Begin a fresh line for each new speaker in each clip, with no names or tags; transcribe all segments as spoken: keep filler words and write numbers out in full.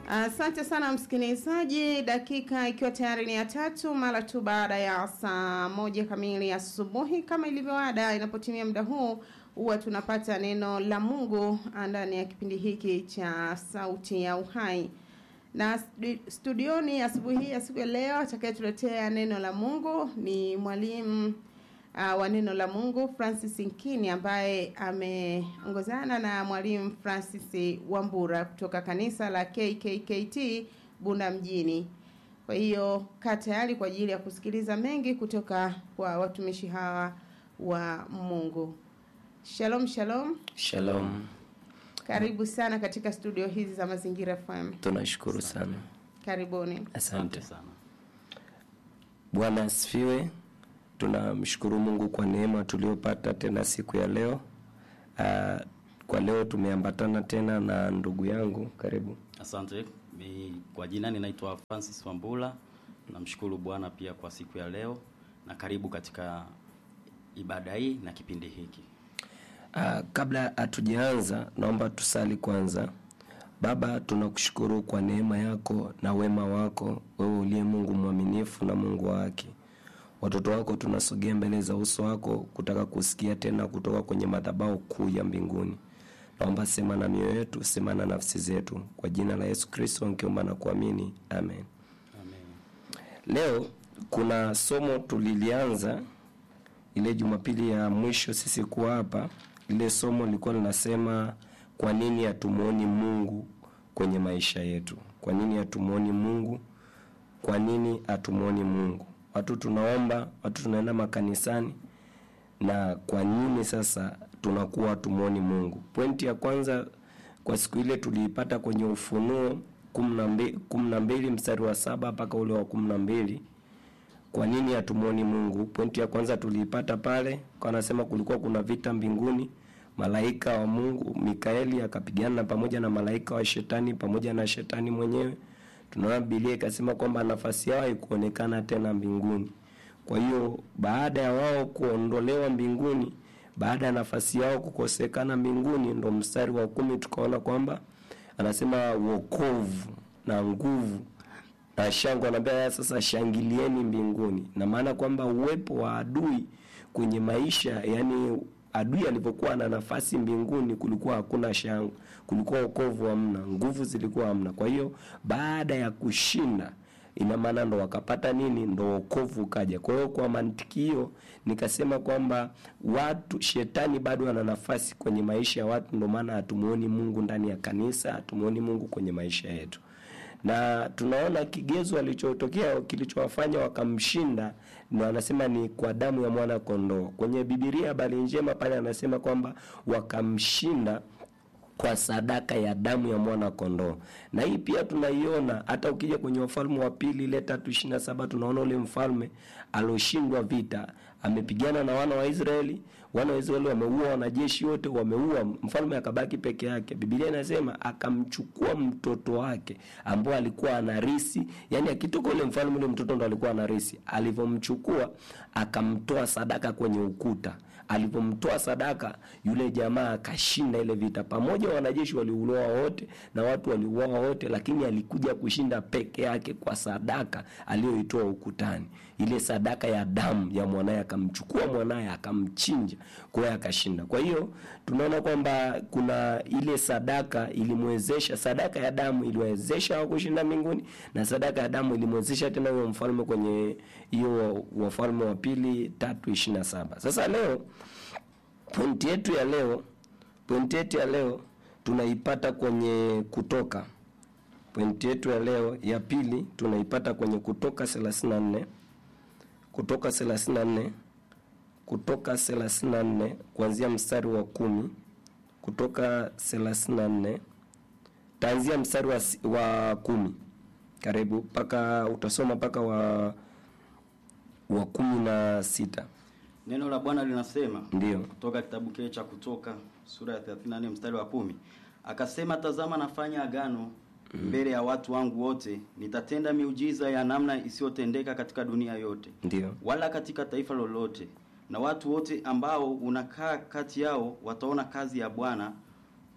Asante uh, sana msikilizaji, dakika ikiwa tayari ni ya tatu mara tu baada ya saa moja kamili asubuhi. Kama ilivyo ada, inapotimia muda huu huwa tunapata neno la Mungu ndani ya kipindi hiki cha Sauti ya Uhai. Na studioni asubuhi ya siku ya leo atakayetuletea neno la Mungu ni mwalimu uh, wa neno la Mungu Francis Nkini, ambaye ameongozana na mwalimu Francis Wambura kutoka kanisa la K K K T Bunda mjini. Kwa hiyo kaa tayari kwa ajili ya kusikiliza mengi kutoka kwa watumishi hawa wa Mungu. Shalom shalom.
Shalom.
Karibu sana katika studio hizi za Mazingira F M.
Tunashukuru sana.
Karibuni.
Asante sana. Bwana asifiwe. Tunamshukuru Mungu kwa neema tuliyopata tena siku ya leo. Uh, kwa leo tumeambatana tena na ndugu yangu. Karibu.
Asante. Mi, kwa jina ninaitwa Francis Wambura. Namshukuru Bwana pia kwa siku ya leo na karibu katika ibada hii na kipindi hiki.
Uh, kabla hatujaanza naomba tusali kwanza. Baba, tunakushukuru kwa neema yako na wema wako, wewe uliye Mungu mwaminifu na Mungu wa haki. Watoto wako tunasogea mbele za uso wako kutaka kusikia tena kutoka kwenye madhabahu kuu ya mbinguni. Naomba sema na mioyo yetu, sema na nafsi zetu. Kwa jina la Yesu Kristo nikiomba na kuamini. Amen.
Amen.
Leo kuna somo tulilianza ile Jumapili ya mwisho sisi kuwa hapa. Ile somo lilikuwa linasema kwa nini hatumuoni Mungu kwenye maisha yetu. Kwa nini hatumuoni Mungu? Kwa nini hatumuoni Mungu? Watu tunaomba, watu tunaenda makanisani, na kwa nini sasa tunakuwa hatumuoni Mungu? Pointi ya kwanza kwa siku ile tuliipata kwenye Ufunuo kumi na mbili mstari wa saba mpaka ule wa kumi na mbili. Kwa nini hatumuoni Mungu? Pointi ya kwanza tuliipata pale, kwa anasema kulikuwa kuna vita mbinguni. Malaika wa Mungu Mikaeli akapigana pamoja na malaika wa shetani pamoja na shetani mwenyewe. Tunaona Biblia ikasema kwamba nafasi yao haikuonekana tena mbinguni. Kwa hiyo baada ya wao kuondolewa mbinguni, baada ya nafasi yao kukosekana mbinguni, ndo mstari wa kumi tukaona kwamba anasema wokovu na nguvu na shangwe, anambia sasa shangilieni mbinguni. Na maana kwamba uwepo wa adui kwenye maisha, yani adui alipokuwa na nafasi mbinguni, kulikuwa hakuna shangwe, kulikuwa wokovu hamna, nguvu zilikuwa hamna. Kwa hiyo baada ya kushinda, ina maana ndo wakapata nini? Ndo wokovu kaja. Kwa hiyo kwa mantiki hiyo nikasema kwamba watu, shetani bado ana nafasi kwenye maisha ya watu, ndo maana hatumuoni Mungu ndani ya kanisa, hatumuoni Mungu kwenye maisha yetu. Na tunaona kigezo alichotokea kilichowafanya wakamshinda, na anasema ni kwa damu ya mwana kondoo. Kwenye Biblia habari njema pale anasema kwamba wakamshinda kwa sadaka ya damu ya mwana kondoo. Na hii pia tunaiona hata ukija kwenye Wafalme wa pili ile tatu ishirini na saba, tunaona ule mfalme aloshindwa vita, amepigana na wana wa Israeli, wana wa Israeli wameua wanajeshi wote, wameua, mfalme akabaki peke yake. Biblia inasema akamchukua mtoto wake ambaye alikuwa anarisi, yani akitoka ule mfalme ule mtoto ndo alikuwa anarisi. Alivomchukua akamtoa sadaka kwenye ukuta. Alipomtoa sadaka, yule jamaa akashinda ile vita. Pamoja wanajeshi waliuawa wote na watu waliuawa wote, lakini alikuja kushinda peke yake kwa sadaka aliyoitoa ukutani. Ile sadaka ya damu ya mwanae, akamchukua mwanae akamchinja, kwa hiyo akashinda. Kwa hiyo tunaona kwamba kuna ile sadaka ilimwezesha, sadaka ya damu iliwezesha kushinda mbinguni, na sadaka ya damu ilimwezesha tena huyo mfalme kwenye hiyo Wafalme wa pili tatu ishirini na saba. Sasa leo pointi yetu ya leo, pointi yetu ya leo tunaipata kwenye Kutoka. Pointi yetu ya leo ya pili tunaipata kwenye Kutoka thelathini na nne. Kutoka thelathini na nne. Kutoka thelathini na nne kuanzia mstari wa kumi. Kutoka thelathini na nne taanzia mstari wa, wa kumi. Karibu paka utasoma paka wa wa kumi na sita.
Neno la Bwana linasema,
ndio,
kutoka kitabu kile cha Kutoka sura ya thelathini na nne mstari wa kumi. Akasema, tazama nafanya agano mbele ya watu wangu wote, nitatenda miujiza ya namna isiyotendeka katika dunia yote.
Ndio.
Wala katika taifa lolote, na watu wote ambao unakaa kati yao wataona kazi ya Bwana,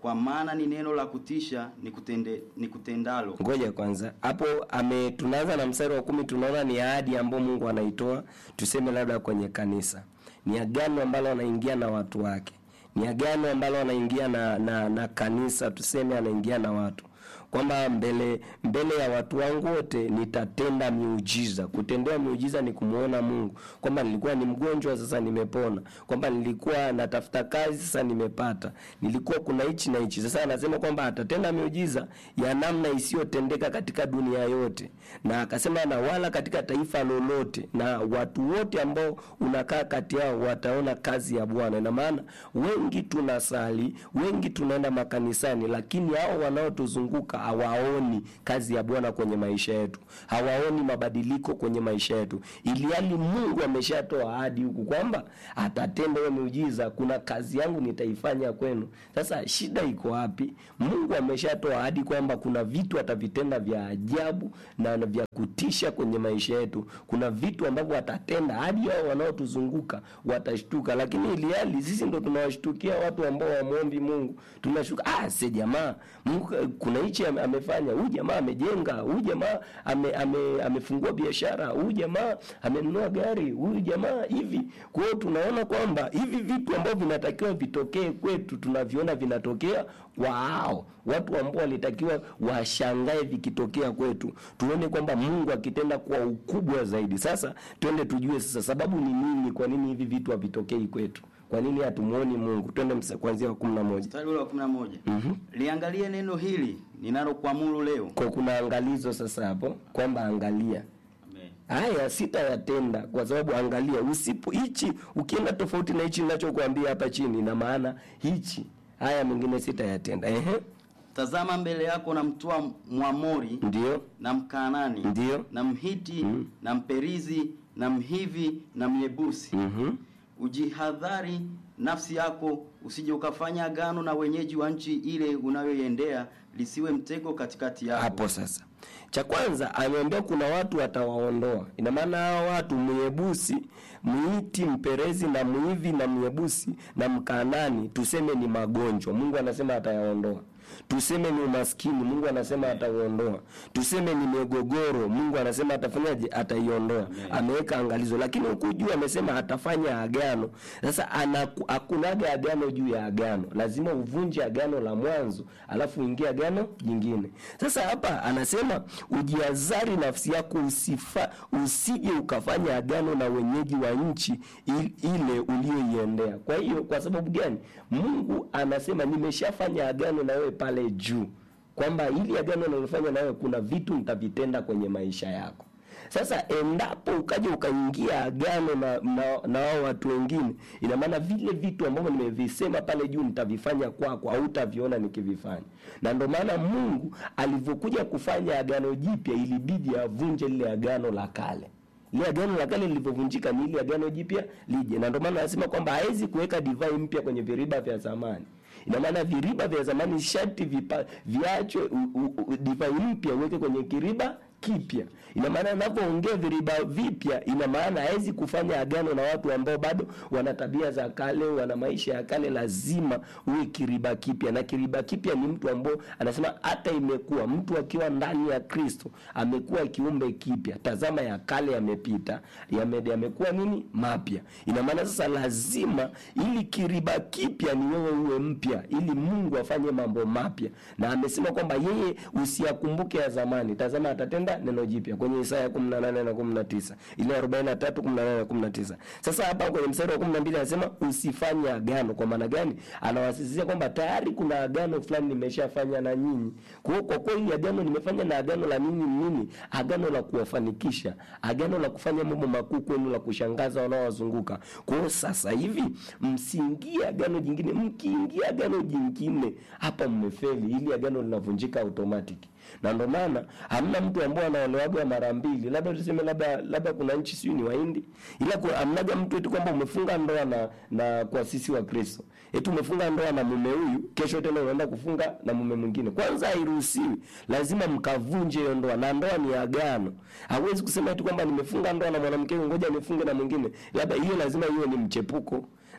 kwa maana ni neno la kutisha ni kutende ni kutendalo.
Ngoja kwanza. Hapo ame tunaanza na mstari wa kumi, tunaona ni ahadi ambayo Mungu anaitoa, tuseme labda kwenye kanisa. Ni agano ambalo anaingia na watu wake. Ni agano ambalo anaingia na, na na kanisa, tuseme anaingia na watu. Kwamba mbele mbele ya watu wangu wote nitatenda miujiza. Kutendea miujiza ni kumuona Mungu. Kwamba nilikuwa ni mgonjwa, sasa nimepona. Kwamba nilikuwa natafuta kazi, sasa nimepata. Nilikuwa kuna hichi na hichi. Sasa anasema kwamba atatenda miujiza ya namna isiyotendeka katika dunia yote. Na akasema na wala katika taifa lolote, na watu wote ambao unakaa kati yao wataona kazi ya Bwana. Na maana wengi tunasali, wengi tunaenda makanisani, lakini hao wanaotuzunguka hawaoni kazi ya Bwana kwenye maisha yetu. Hawaoni mabadiliko kwenye maisha yetu. Iliali Mungu ameshatoa ahadi huku kwamba atatenda hiyo miujiza, kuna kazi yangu nitaifanya kwenu. Sasa shida iko wapi? Mungu ameshatoa ahadi kwamba kuna vitu atavitenda vya ajabu na vya kutisha kwenye maisha yetu. Kuna vitu ambavyo atatenda hadi hao wanaotuzunguka watashtuka, lakini iliali sisi ndo tunawashtukia watu ambao wamuombi Mungu. Tunashuka, ah si jamaa, Mungu kuna hichi amefanya, huyu jamaa amejenga, huyu jamaa ame, ame, amefungua biashara, huyu jamaa amenunua gari, huyu jamaa hivi. Kwa hiyo tunaona kwamba hivi vitu ambavyo vinatakiwa vitokee kwetu tunaviona vinatokea wao. Watu ambao walitakiwa washangae vikitokea kwetu, tuone kwamba Mungu akitenda kwa ukubwa zaidi. Sasa twende tujue sasa sababu ni nini, kwa nini hivi vitu havitokei kwetu. Kwa nini hatumuoni Mungu? Twende kuanzia wa kumi na moja.
Mstari wa kumi na moja.
Mhm.
Liangalie neno hili ninalokuamuru leo.
Kwa kuna angalizo sasa hapo kwamba angalia.
Amen.
Haya sitayatenda kwa sababu angalia, usipo hichi ukienda tofauti na hichi ninachokuambia hapa chini, na maana hichi haya mengine sitayatenda. Ehe.
Tazama mbele yako na mtua Mwamori,
Ndio.
na Mkanani,
Ndio.
na Mhiti,
Mm.
na Mperizi, na Mhivi, na Myebusi.
Mhm.
Ujihadhari nafsi yako usije ukafanya agano na wenyeji wa nchi ile unayoiendea, lisiwe mtego katikati yako.
Hapo sasa. Cha kwanza ameambia kuna watu atawaondoa. Ina maana hao watu Myebusi, Mhiti, Mperezi na Mhivi na Myebusi na Mkanani tuseme ni magonjwa, Mungu anasema atayaondoa. Tuseme ni umaskini, Mungu anasema atauondoa. Tuseme ni migogoro, Mungu anasema atafanyaje? Ataiondoa. Ameweka angalizo, lakini huku juu amesema atafanya agano. Sasa hakunaga agano juu ya agano. Lazima uvunje agano la mwanzo, alafu uingie agano jingine. Sasa hapa anasema ujiazari nafsi yako usifa, usije ukafanya agano na wenyeji wa nchi ile ulioiendea. Kwa hiyo kwa sababu gani? Mungu anasema nimeshafanya agano na wewe pale juu, kwamba ili agano nalofanya na wewe kuna vitu nitavitenda kwenye maisha yako. Sasa endapo ukaje ukaingia agano na na, na wao watu wengine, ina maana vile vitu ambavyo nimevisema pale juu nitavifanya kwako au utaviona nikivifanya. Na ndio maana Mungu alivyokuja kufanya agano jipya ilibidi avunje lile agano la kale. Ile agano la kale lilipovunjika ni ile agano jipya lije. Na ndio maana anasema kwamba haizi kuweka divai mpya kwenye viriba vya zamani. Ina maana viriba vya zamani sharti viachwe, divai mpya uweke kwenye kiriba kipya. Ina maana anapoongea viriba vipya, ina maana haizi kufanya agano na watu ambao bado wana tabia za kale, wana maisha ya kale. Lazima uwe kiriba kipya, na kiriba kipya ni mtu ambao anasema hata imekuwa mtu akiwa ndani ya Kristo amekuwa kiumbe kipya. Tazama ya kale yamepita, yamekuwa nini? Mapya. Ina maana sasa lazima ili kiriba kipya ni wewe uwe mpya, ili Mungu afanye mambo mapya. Na amesema kwamba yeye usiyakumbuke ya zamani, tazama atatenda neno jipya kwenye Isaya kumi na nane na kumi na tisa, ile arobaini na tatu kumi na nane na kumi na tisa. Sasa hapa kwenye mstari wa kumi na mbili anasema usifanye agano. Kwa maana gani? Anawasisitiza kwamba tayari kuna agano fulani nimeshafanya na nyinyi. Kwa hiyo kwa kweli agano nimefanya na agano la nini nini? Agano la kuwafanikisha, agano la kufanya mambo makuu kwenu, la kushangaza wanaowazunguka. Kwa hiyo sasa hivi msiingie agano jingine. Mkiingia agano jingine hapa mmefeli, ili agano linavunjika automatic. Na ndio maana hamna mtu ambaye anaolewaga mara mbili. Labda tuseme labda labda kuna nchi sio ni Wahindi, ila kwa amnaga mtu eti kwamba umefunga ndoa na na kwa sisi wa Kristo. Eti umefunga ndoa na mume huyu, kesho tena unaenda kufunga na mume mwingine. Kwanza hairuhusiwi. Lazima mkavunje hiyo ndoa. Na ndoa ni agano. Hauwezi kusema eti kwamba nimefunga ndoa na mwanamke ngoja nifunge na mwingine. Labda hiyo lazima iwe ni mchepuko.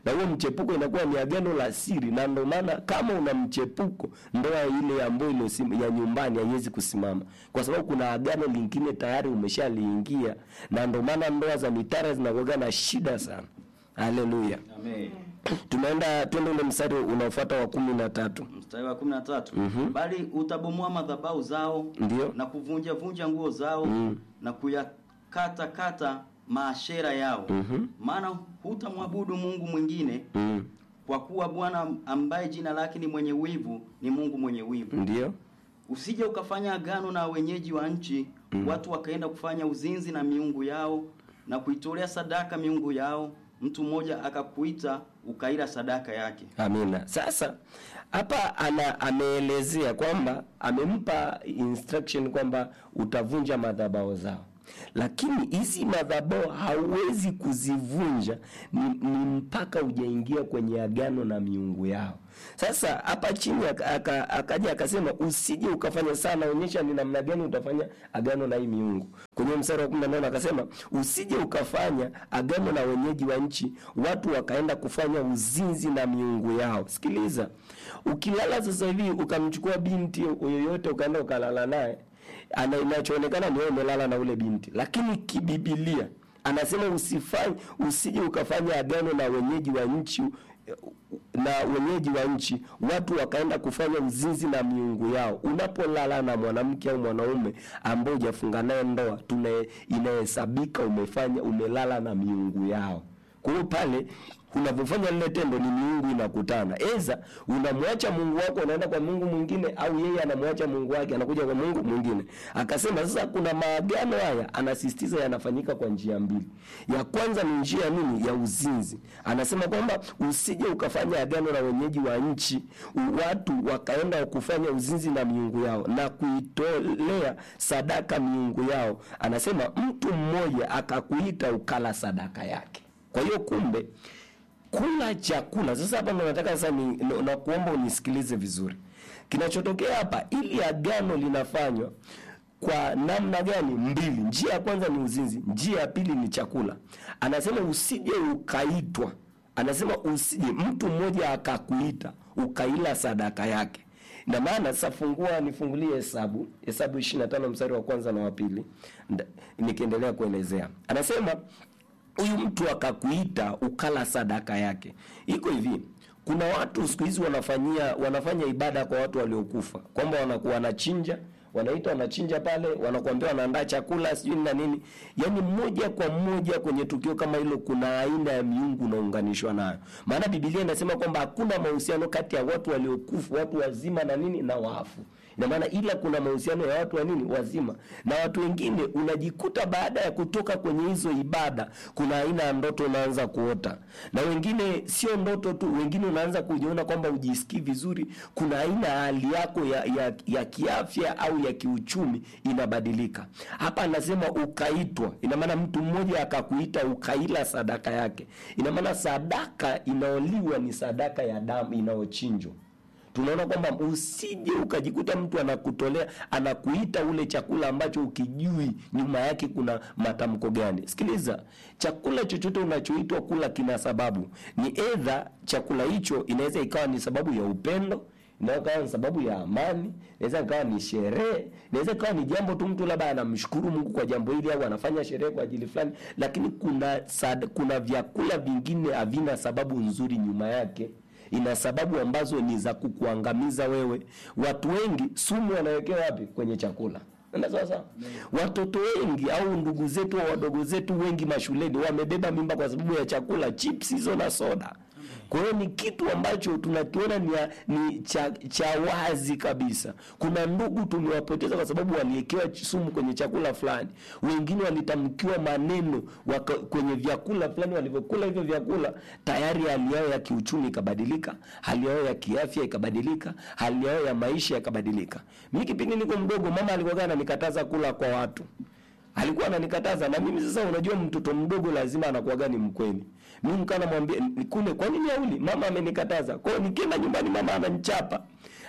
na huo mchepuko inakuwa ni agano la siri, na ndio maana kama una mchepuko, ndoa ile ambayo ya nyumbani haiwezi kusimama, kwa sababu kuna agano lingine tayari umeshaliingia, na ndio maana ndoa za mitara zinakuwa na shida sana. Haleluya.
Amen.
Tunaenda twende ule mstari unaofuata wa kumi na tatu.
Mstari wa kumi na tatu.
Mm-hmm.
Bali utabomoa madhabahu zao,
Ndiyo.
na kuvunja vunja nguo zao, mm. na kuyakata kata maashera yao.
Mm-hmm.
Maana hutamwabudu Mungu mwingine,
Mm.
kwa kuwa Bwana ambaye jina lake ni mwenye wivu ni Mungu mwenye wivu.
Ndiyo.
Usije ukafanya agano na wenyeji wa nchi, mm. watu wakaenda kufanya uzinzi na miungu yao na kuitolea sadaka miungu yao, mtu mmoja akakuita ukaila sadaka yake.
Amina. Sasa hapa ana ameelezea kwamba amempa instruction kwamba utavunja madhabahu zao. Lakini hizi madhabahu hauwezi kuzivunja ni, ni mpaka ujaingia kwenye agano na miungu yao. Sasa hapa chini akaja aka, akasema usije ukafanya sana, onyesha ni namna gani utafanya agano na hii miungu. Kwenye mstari wa kumi na nane akasema usije ukafanya agano na wenyeji wa nchi, watu wakaenda kufanya uzinzi na miungu yao. Sikiliza, ukilala sasa hivi ukamchukua binti yoyote ukaenda ukalala naye, ana inachoonekana ni wewe umelala na ule binti, lakini kibibilia anasema usifanye, usije ukafanya agano na wenyeji wa nchi na wenyeji wa nchi, watu wakaenda kufanya uzinzi na miungu yao. Unapolala na mwanamke au mwanaume ambaye hujafunga naye ndoa, tuna inahesabika umefanya umelala na miungu yao. Kwa hiyo pale unapofanya lile tendo ni miungu inakutana. Eza unamwacha Mungu wako unaenda kwa Mungu mwingine, au yeye anamwacha Mungu wake anakuja kwa Mungu mwingine. Akasema sasa kuna maagano haya anasisitiza yanafanyika kwa njia mbili. Ya kwanza ni njia nini? Ya uzinzi. Anasema kwamba usije ukafanya agano na wenyeji wa nchi, watu wakaenda kufanya uzinzi na miungu yao na kuitolea sadaka miungu yao. Anasema mtu mmoja akakuita ukala sadaka yake. Kwa hiyo kumbe kula chakula. Sasa hapa ndo nataka sasa ni na kuomba unisikilize vizuri. Kinachotokea hapa, ili agano linafanywa kwa namna gani? Mbili. Njia ya kwanza ni uzinzi, njia ya pili ni chakula. Anasema usije ukaitwa. Anasema usije mtu mmoja akakuita ukaila sadaka yake. Na maana sasa fungua nifungulie Hesabu, Hesabu ishirini na tano mstari wa kwanza na wa pili. Nikiendelea kuelezea. Anasema huyu mtu akakuita ukala sadaka yake. Iko hivi, kuna watu siku hizi wanafanyia wanafanya ibada kwa watu waliokufa, kwamba wanakuwa wanachinja, wanaita wanachinja pale, wanakuambia wanaandaa chakula sijui na nini. Yaani moja kwa moja kwenye tukio kama hilo kuna aina ya miungu unaunganishwa nayo. Maana Biblia inasema kwamba hakuna mahusiano kati ya watu waliokufa, watu wazima na nini na wafu. Ina maana ila kuna mahusiano ya watu wa nini wazima. Na watu wengine unajikuta baada ya kutoka kwenye hizo ibada kuna aina ya ndoto unaanza kuota. Na wengine sio ndoto tu, wengine unaanza kujiona kwamba ujisikii vizuri, kuna aina ya hali yako ya, ya, ya kiafya au ya kiuchumi inabadilika. Hapa anasema ukaitwa. Ina maana mtu mmoja akakuita ukaila sadaka yake. Ina maana sadaka inaoliwa ni sadaka ya damu inaochinjwa. Tunaona kwamba usije ukajikuta mtu anakutolea anakuita ule chakula ambacho ukijui nyuma yake kuna matamko gani. Sikiliza, chakula chochote unachoitwa kula kina sababu. Ni either chakula hicho inaweza ikawa ni sababu ya upendo, inaweza ikawa ni sababu ya amani, inaweza ikawa ni sherehe, inaweza ikawa ni jambo tu mtu labda anamshukuru Mungu kwa jambo hili au anafanya sherehe kwa ajili fulani, lakini kuna sad, kuna vyakula vingine havina sababu nzuri nyuma yake. Ina sababu ambazo ni za kukuangamiza wewe. Watu wengi sumu wanawekea wapi? Kwenye chakula. Ndio sasa. Watoto wengi au ndugu zetu au wadogo zetu wengi mashuleni wamebeba mimba kwa sababu ya chakula, chips hizo na soda. Kwa hiyo ni kitu ambacho tunakiona ni, ni cha, cha wazi kabisa. Kuna ndugu tumewapoteza kwa sababu waliekewa sumu kwenye chakula fulani. Wengine walitamkiwa maneno waka, kwenye vyakula fulani, walivyokula hivyo vyakula tayari hali yao ya kiuchumi ikabadilika, hali yao ya kiafya ikabadilika, hali yao ya maisha ikabadilika. Mimi kipindi niko mdogo mama alikuwa ananikataza kula kwa watu. Alikuwa ananikataza, na mimi sasa unajua mtoto mdogo lazima anakuwa gani mkweli. Mimi nikana mwambia kule kwa nini hauli? Mama amenikataza. Kwa hiyo nikienda nyumbani mama ananichapa.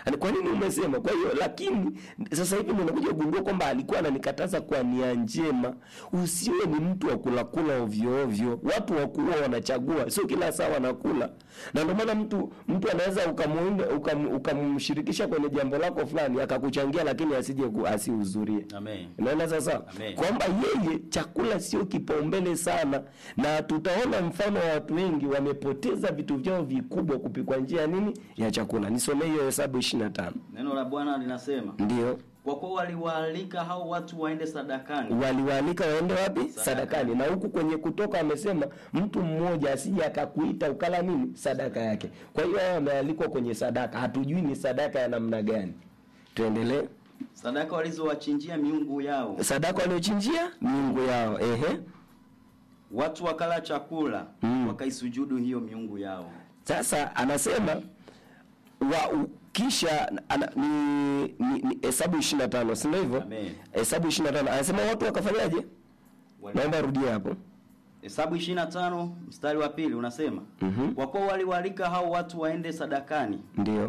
Ani kwa nini umesema? Kwa hiyo lakini sasa hivi ndio nakuja kugundua kwamba alikuwa ananikataza kwa nia njema. Usiwe ni mtu wa kula kula ovyo ovyo. Watu wakuwa wanachagua, sio kila saa wanakula. Na ndio maana mtu mtu anaweza ukamuenda ukamshirikisha kwenye jambo lako fulani akakuchangia lakini asije asihudhurie.
Amen.
Unaona sasa? Kwamba yeye chakula sio kipaumbele sana, na tutaona mfano wa watu wengi wamepoteza vitu vyao vikubwa kupikwa njia nini ya chakula. Nisomee hiyo Hesabu ishirini na tano.
Neno la Bwana linasema,
ndio,
kwa kuwa waliwaalika hao watu waende sadakani.
Waliwaalika waende wapi? Sadakani. Sadakani. Na huku kwenye Kutoka amesema mtu mmoja asije akakuita ukala nini sadaka yake. Kwa hiyo hao wamealikwa kwenye sadaka. Hatujui ni sadaka ya namna gani. Tuendelee.
Sadaka walizowachinjia miungu yao.
Sadaka waliochinjia miungu yao. Ehe.
Watu wakala chakula, mm. wakaisujudu hiyo miungu yao.
Sasa anasema wa kisha ana, ni, ni, ni Hesabu ishirini na tano, si hivyo? Hesabu ishirini na tano anasema watu wakafanyaje? Naomba rudia hapo.
Hesabu ishirini na tano mstari wa pili unasema,
mm-hmm.
kwa kuwa waliwaalika hao watu waende sadakani.
Ndio.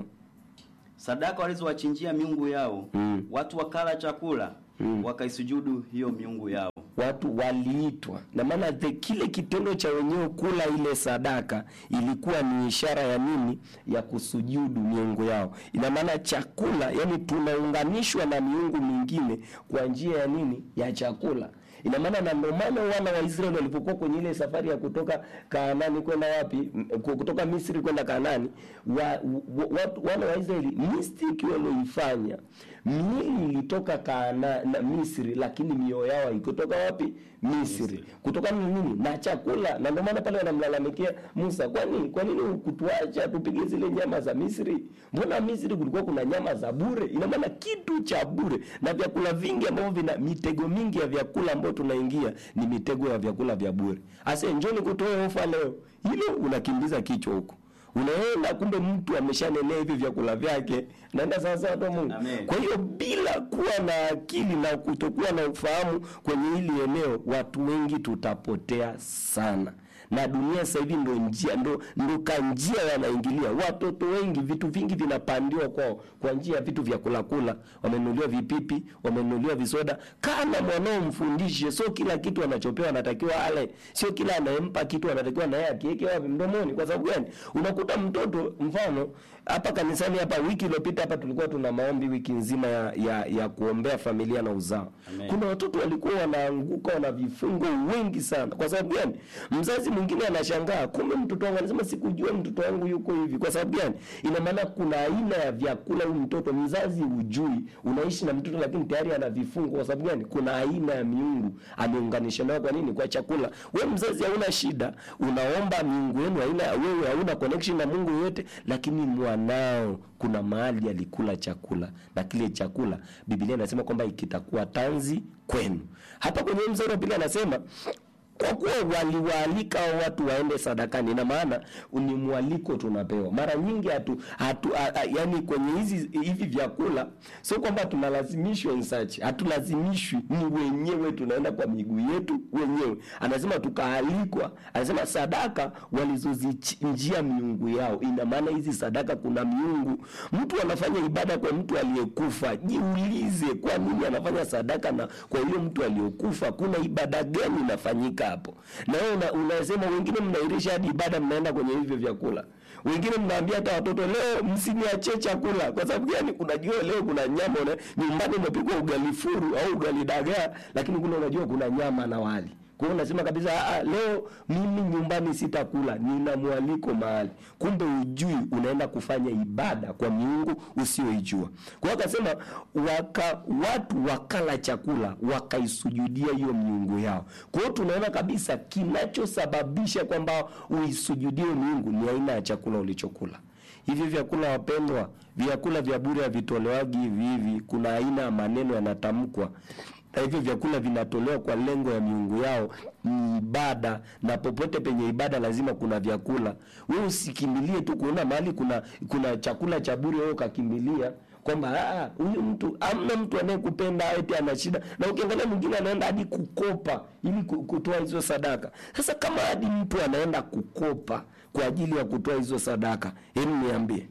Sadaka walizowachinjia miungu yao,
mm.
watu wakala chakula, mm. wakaisujudu hiyo miungu yao.
Watu waliitwa, na maana kile kitendo cha wenyewe kula ile sadaka ilikuwa ni ishara ya nini? Ya kusujudu miungu yao. Ina maana chakula, yani tunaunganishwa na miungu mingine kwa njia ya nini? Ya chakula. Ina maana na ndio maana wana wa Israeli walipokuwa kwenye ile safari ya kutoka Kanaani kwenda wapi? Kutoka Misri kwenda Kanaani, wa, wa, wana wa Israeli mistake walioifanya, miili ilitoka Kana na Misri, lakini mioyo yao ikotoka wapi? Misri. Kutokana na nini? Na chakula. Na ndio maana pale wanamlalamikia Musa, kwa nini? Kwa nini ukutuacha tupige zile nyama za Misri? Mbona Misri kulikuwa kuna nyama za bure? Ina maana kitu cha bure, na vyakula vingi ambavyo vina mitego mingi ya vyakula ambao tunaingia ni mitego ya vyakula vya bure. Ase njoni kutoa ofa leo. Hilo unakimbiza kichwa huko. Unaenda kumbe mtu ameshanenea hivi vyakula vyake, naenda sasa watu Mungu. Kwa hiyo bila kuwa na akili na kutokuwa na ufahamu kwenye hili eneo, watu wengi tutapotea sana. Na dunia sasa hivi ndio njia ndo ndo kanjia wanaingilia. Watoto wengi vitu vingi vinapandiwa kwao kwa njia ya vitu vya kula kula. Wamenunuliwa vipipi, wamenunuliwa visoda. Kama mwanao mfundishe, sio kila kitu anachopewa anatakiwa ale. Sio kila anayempa kitu anatakiwa na yeye akiweke wapi mdomoni. Kwa sababu gani? Unakuta mtoto, mfano hapa kanisani hapa wiki iliyopita hapa tulikuwa tuna maombi wiki nzima ya ya, ya kuombea familia na uzao. Amen. Kuna watoto walikuwa wanaanguka wana vifungo wengi sana. Kwa sababu gani? Mzazi mwingine anashangaa, kumbe mtoto wangu anasema sikujua mtoto wangu yuko hivi. Kwa sababu gani? Ina maana kuna aina ya vyakula huyu mtoto mzazi hujui, unaishi na mtoto lakini tayari ana vifungo. Kwa sababu gani? Kuna aina ya miungu ameunganisha nayo. Kwa nini? Kwa chakula. Wewe mzazi hauna shida, unaomba miungu yenu haina, wewe hauna connection na Mungu yote, lakini mwanao kuna mahali alikula chakula, na kile chakula Biblia inasema kwamba ikitakuwa tanzi kwenu. Hapa kwenye mstari wa pili anasema kwa kuwa waliwaalika watu waende sadakani, na maana ni mwaliko tunapewa. Mara nyingi hatu, hatu a, a, yani kwenye hizi hivi vyakula sio kwamba tunalazimishwa insachi, hatulazimishwi, ni wenyewe tunaenda kwa miguu yetu wenyewe. Anasema tukaalikwa, anasema sadaka walizozichinjia miungu yao. Ina maana hizi sadaka kuna miungu. Mtu anafanya ibada kwa mtu aliyekufa, jiulize kwa nini anafanya sadaka na kwa hiyo mtu aliyokufa? Kuna ibada gani inafanyika hapo? Na wewe unasema wengine mnairisha hadi ibada mnaenda kwenye hivyo vyakula. Wengine mnaambia hata watoto leo msiniache chakula. Kwa sababu gani? Unajua leo kuna nyama na nyumbani umepikwa ugali furu au ugali dagaa, lakini kuna unajua kuna nyama na wali. Kwa hiyo unasema kabisa ah, leo mimi nyumbani sitakula, nina mwaliko mahali. Kumbe ujui unaenda kufanya ibada kwa miungu usioijua. Kwa hiyo akasema waka watu wakala chakula, wakaisujudia hiyo miungu yao. Kwa hiyo tunaona kabisa kinachosababisha kwamba uisujudie miungu ni aina ya chakula ulichokula. Hivi vyakula wapendwa, vyakula vya bure havitolewagi hivi hivi. Kuna aina ya maneno yanatamkwa. Na hivyo vyakula vinatolewa kwa lengo ya miungu yao, ni ibada, na popote penye ibada lazima kuna vyakula. Wewe usikimbilie tu kuona mahali kuna kuna chakula cha bure wewe ukakimbilia kwamba ah huyu mtu amna mtu anayekupenda eti ana shida. Na ukiangalia mwingine anaenda hadi kukopa ili kutoa hizo sadaka. Sasa kama hadi mtu anaenda kukopa kwa ajili ya kutoa hizo sadaka, hebu niambie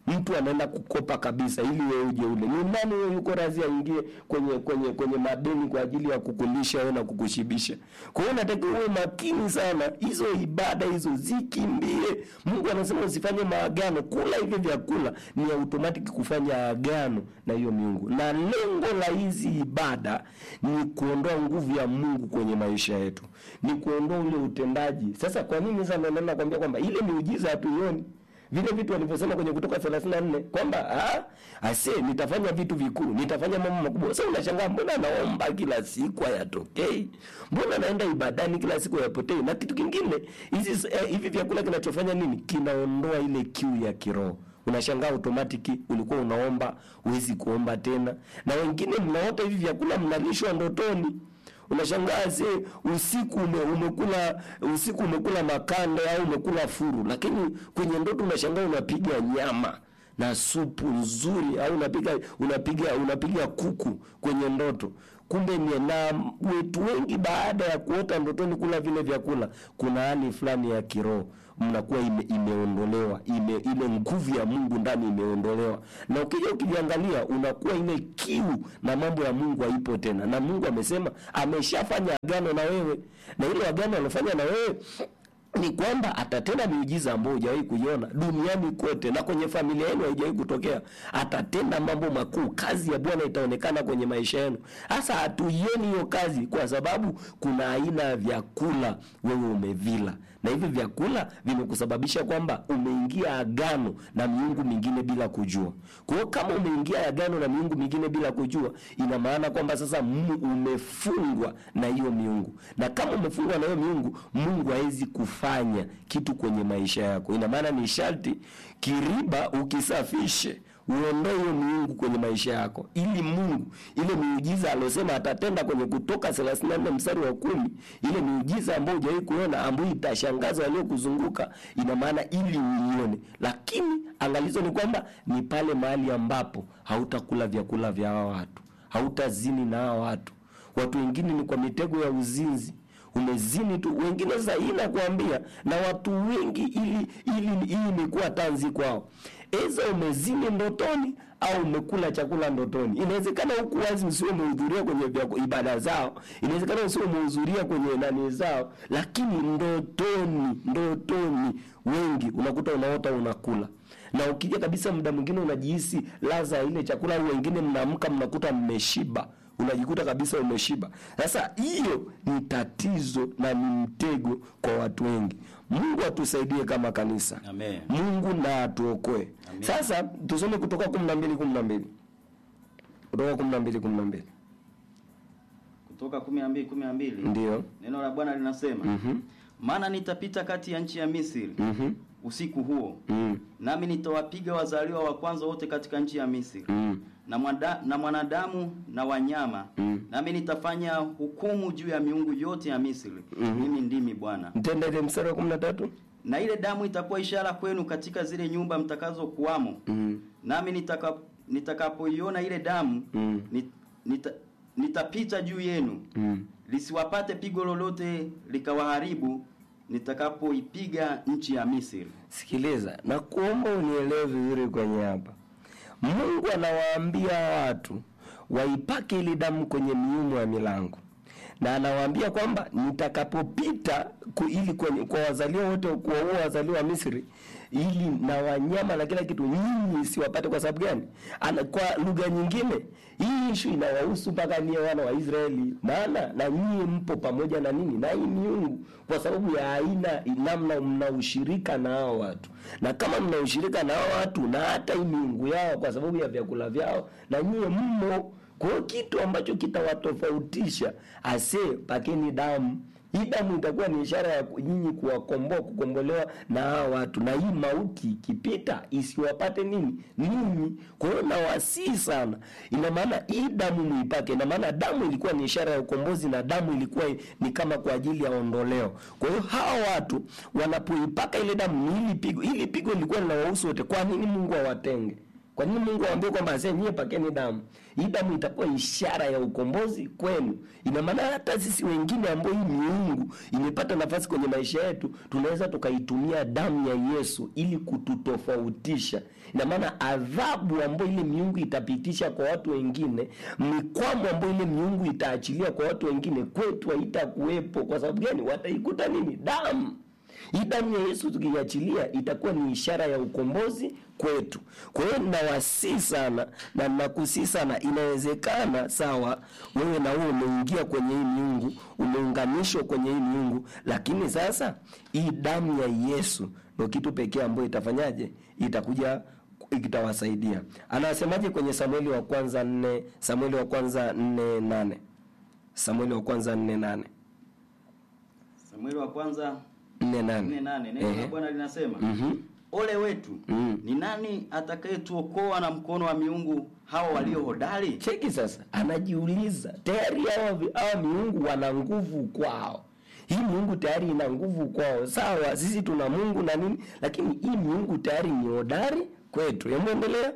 Mtu anaenda kukopa kabisa ili wewe uje ule. Ni nani wewe yuko radhi aingie kwenye kwenye kwenye madeni kwa ajili ya kukulisha wewe na kukushibisha? Kwa hiyo nataka uwe makini sana. Hizo ibada hizo zikimbie. Mungu anasema usifanye maagano. Kula hivi vyakula ni automatic kufanya agano na hiyo miungu. Na lengo la hizi ibada ni kuondoa nguvu ya Mungu kwenye maisha yetu. Ni kuondoa ule utendaji. Sasa kwa nini sasa naenda nakwambia kwamba ile miujiza hatuioni? Vile vitu walivyosema kwenye Kutoka thelathini na nne kwamba ah ase nitafanya vitu vikuu, nitafanya mambo makubwa. Sasa unashangaa mbona naomba kila siku hayatokei? Mbona naenda ibadani kila siku hayapotei? Na kitu kingine, hizi eh, hivi vyakula kinachofanya nini? Kinaondoa ile kiu ya kiroho. Unashangaa automatic ulikuwa unaomba, huwezi kuomba tena. Na wengine mnaota hivi vyakula mnalishwa ndotoni. Unashangaa se usiku ume, umekula usiku umekula makande au umekula furu, lakini kwenye ndoto unashangaa unapiga nyama na supu nzuri au unapiga unapiga unapiga kuku kwenye ndoto. Kumbe ni na wetu wengi baada ya kuota ndotoni kula vile vyakula, kuna hali fulani ya kiroho mnakuwa ime, imeondolewa ime, ile nguvu ya Mungu ndani imeondolewa, na ukija ukiangalia unakuwa ile kiu na mambo ya Mungu haipo tena. Na Mungu amesema ameshafanya agano na wewe, na ile agano alofanya na wewe ni kwamba atatenda miujiza ambayo hujawahi kuiona duniani kote, na kwenye familia yenu haijawahi kutokea. Atatenda mambo makuu, kazi ya Bwana itaonekana kwenye maisha yenu. Sasa hatuioni hiyo kazi kwa sababu kuna aina ya vyakula wewe umevila, na hivi vyakula vimekusababisha kwamba umeingia agano na miungu mingine bila kujua. Kwa hiyo kama umeingia agano na miungu mingine bila kujua, ina maana kwamba sasa umefungwa na hiyo miungu. Na kama umefungwa na hiyo miungu, Mungu hawezi kufanya kitu kwenye maisha yako. Ina maana ni sharti kiriba ukisafishe, uondoe hiyo miungu kwenye maisha yako, ili Mungu ile miujiza alosema atatenda kwenye Kutoka thelathini na nne mstari wa kumi, ile miujiza ambayo hujawahi kuona ambayo itashangaza walio kuzunguka, ina maana ili uione. Lakini angalizo ni kwamba ni pale mahali ambapo hautakula vyakula vya hao watu, hautazini na hao watu. Watu wengine ni kwa mitego ya uzinzi, umezini tu. Wengine zaina kuambia, na watu wengi ili ili hii imekuwa tanzi kwao. Eza umezini ndotoni au umekula chakula ndotoni. Inawezekana huku wazi usiwe umehudhuria kwenye ibada zao, inawezekana usiwe umehudhuria kwenye nani zao, lakini ndotoni, ndotoni wengi unakuta unaota unakula. Na ukija kabisa muda mwingine unajihisi ladha ile chakula, au wengine mnaamka mnakuta mmeshiba, unajikuta kabisa umeshiba. Sasa hiyo ni tatizo na ni mtego kwa watu wengi. Mungu atusaidie kama kanisa.
Amen.
Mungu na atuokoe. Sasa tusome Kutoka kumi na mbili kumi na mbili. Kutoka kumi na mbili kumi na mbili.
Kutoka kumi na mbili kumi na mbili.
Ndio.
Neno la Bwana linasema,
Mhm.
maana nitapita kati ya nchi ya Misri
Mhm.
usiku huo,
Mhm.
nami nitawapiga wazaliwa wa kwanza wote katika nchi ya Misri,
Mhm.
na mwada, na mwanadamu na wanyama,
Mhm.
nami nitafanya hukumu juu ya miungu yote ya Misri.
Mhm.
Mimi ndimi Bwana.
Mtende ile mstari wa kumi na tatu.
Na ile damu itakuwa ishara kwenu katika zile nyumba mtakazo kuwamo.
Mhm.
Nami nitaka nitakapoiona ile damu,
Mhm.
nit, nita, nitapita juu yenu,
Mhm.
lisiwapate pigo lolote likawaharibu nitakapoipiga nchi ya Misri.
Sikiliza, na kuomba unielewe vizuri kwenye hapa. Mungu anawaambia watu waipake ile damu kwenye miumo ya milango. Na anawaambia kwamba nitakapopita ku, ili kwenye, kwa wazaliwa wote, kwa wao wazaliwa wa Misri, ili na wanyama na kila kitu, nyinyi siwapate. Kwa sababu gani? Ana, kwa lugha nyingine hii issue inawahusu mpaka nie wana wa Israeli, maana na nyinyi mpo pamoja na nini na hii miungu, kwa sababu ya aina namna mna ushirika na hao watu. Na kama mna ushirika na hao watu na hata hii miungu yao kwa sababu ya vyakula vyao, na nyinyi mmo. Kwa kitu ambacho kitawatofautisha, ase pakeni damu. Hii damu itakuwa ni ishara ya nyinyi kuwakomboa, kukombolewa na hao watu, na hii mauti ikipita isiwapate nini nini. Kwa hiyo na wasi sana, ina maana hii damu muipake. Ina maana damu ilikuwa ni ishara ya ukombozi, na damu ilikuwa ni kama kwa ajili ya ondoleo. Kwa hiyo hao watu wanapoipaka ile damu, ili pigo ili pigo lilikuwa linawahusu wote. Kwa nini Mungu awatenge? Kwa nini Mungu awaambie kwamba asema nyie pakeni damu? Hii damu itakuwa ishara ya ukombozi kwenu. Ina maana hata sisi wengine ambao hii miungu imepata nafasi kwenye maisha yetu, tunaweza tukaitumia damu ya Yesu ili kututofautisha. Ina maana adhabu ambayo ile miungu itapitisha kwa watu wengine, mikwamo ambayo ile miungu itaachilia kwa watu wengine, kwetu haitakuwepo. Kwa sababu gani? Wataikuta nini? Damu. Hii damu ya Yesu tukiachilia itakuwa ni ishara ya ukombozi kwetu. Kwa hiyo nawasihi sana na nakusii sana, inawezekana sawa wewe na wewe umeingia kwenye hii miungu, umeunganishwa kwenye hii miungu, lakini sasa hii damu ya Yesu ndio kitu pekee ambacho itafanyaje? Itakuja ikitawasaidia. Anasemaje kwenye Samueli wa kwanza nne, Samueli wa kwanza nne nane? Samueli wa kwanza nne nane.
Samueli wa kwanza
nne nane.
nne nane. Neno la Bwana linasema,
Mhm.
Ole wetu,
Mm.
ni nani atakayetuokoa na mkono wa miungu hawa walio hodari?
Cheki sasa, anajiuliza tayari hao hao miungu wana nguvu kwao. Hii miungu tayari ina nguvu kwao. Sawa, sisi tuna Mungu na nini, lakini hii miungu tayari ni hodari kwetu. Hebu endelea.